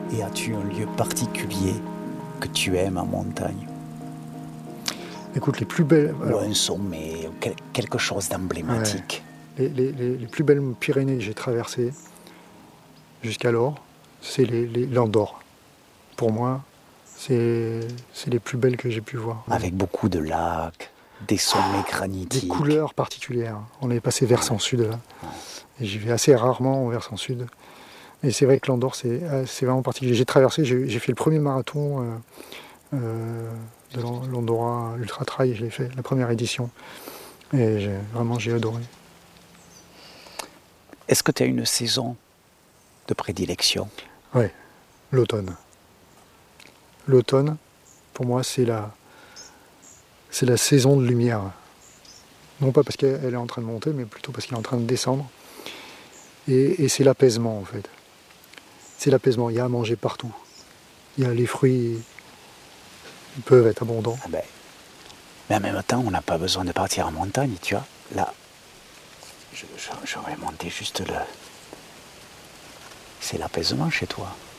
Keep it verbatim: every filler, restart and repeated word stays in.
Et as-tu un lieu particulier que tu aimes en montagne? Écoute, les plus belles... Ou alors, un sommet, ou quel- quelque chose d'emblématique. les, les- les- les plus belles Pyrénées que j'ai traversées jusqu'alors, c'est les, les l'Andorre. Pour moi, c'est c'est les plus belles que j'ai pu voir. Avec beaucoup de lacs, des sommets Des granitiques. couleurs particulières. On est passé versant sud là. Et j'y vais assez rarement en versant sud. Et c'est vrai que l'Andorre, c'est euh, c'est vraiment particulier. J'ai traversé, j'ai j'ai fait le premier marathon euh, euh, de l'An- l'Andorra Ultra Trail, je l'ai fait, la première édition. Et j'ai- vraiment, j'ai adoré. Est-ce que tu as une saison de prédilection? Ouais, l'automne. L'automne, pour moi, c'est la, c'est la saison de lumière. Non pas parce qu'elle est en train de monter, mais plutôt parce qu'elle est en train de descendre. Et, et c'est l'apaisement, en fait. C'est l'apaisement. Il y a à manger partout. Il y a les fruits, ils peuvent être abondants. Ah ben, mais en même temps, on n'a pas besoin de partir en montagne, tu vois. Là, je- je- j'aurais monté juste le... C'est l'apaisement chez toi.